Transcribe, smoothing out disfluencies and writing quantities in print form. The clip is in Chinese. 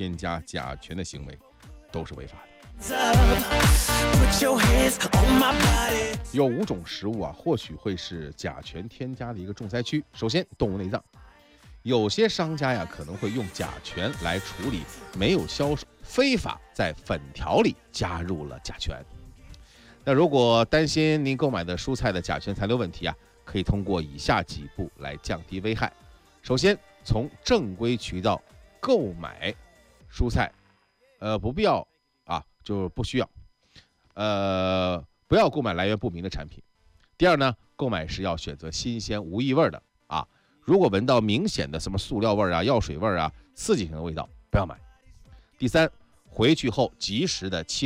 添加甲醛的行为都是违法的。有5种食物啊，或许会是甲醛添加的一个重灾区。首先，动物内脏，有些商家呀可能会用甲醛来处理没有销售，非法在粉条里加入了甲醛。那如果担心您购买的蔬菜的甲醛残留问题啊，可以通过以下几步来降低危害。首先，从正规渠道购买蔬菜，不必要啊，就不需要，不要购买来源不明的产品。第二呢，购买时要选择新鲜无异味的啊，如果闻到明显的什么塑料味啊、药水味啊、刺激性的味道，不要买。第三，回去后及时的清